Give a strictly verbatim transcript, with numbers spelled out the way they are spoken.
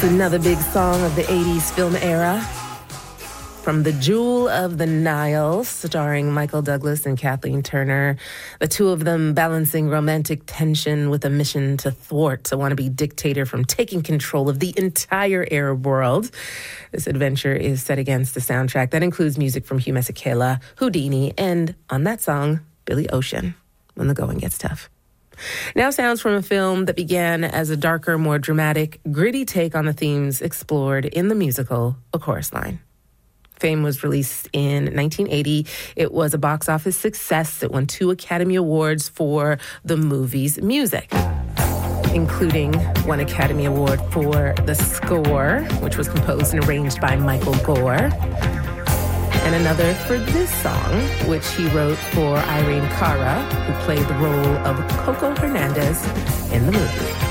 Another big song of the eighties film era. From The Jewel of the Nile, starring Michael Douglas and Kathleen Turner. The two of them balancing romantic tension with a mission to thwart a wannabe dictator from taking control of the entire Arab world. This adventure is set against the soundtrack that includes music from Hugh Masekela, Houdini, and on that song, Billy Ocean, When the Going Gets Tough. Now sounds from a film that began as a darker, more dramatic, gritty take on the themes explored in the musical A Chorus Line. Fame was released in nineteen eighty. It was a box office success. It won two Academy Awards for the movie's music, including one Academy Award for the score, which was composed and arranged by Michael Gore, and another for this song, which he wrote for Irene Cara, who played the role of Coco Hernandez in the movie.